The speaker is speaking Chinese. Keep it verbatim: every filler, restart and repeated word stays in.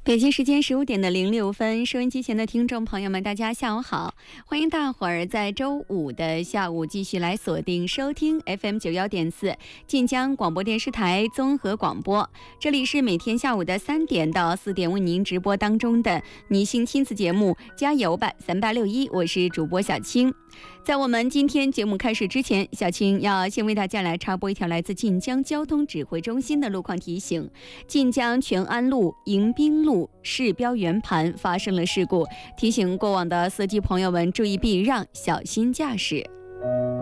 北京时间十五点的零六分，收音机前的听众朋友们，大家下午好！欢迎大伙儿在周五的下午继续来锁定收听 F M 九幺点四晋江广播电视台综合广播。这里是每天下午的三点到四点为您直播当中的女性亲子节目《加油吧三八六一》，我是主播小青。在我们今天节目开始之前，小青要先为大家来插播一条来自晋江交通指挥中心的路况提醒：晋江全安路、迎宾路市标圆盘发生了事故，提醒过往的司机朋友们注意避让，小心驾驶。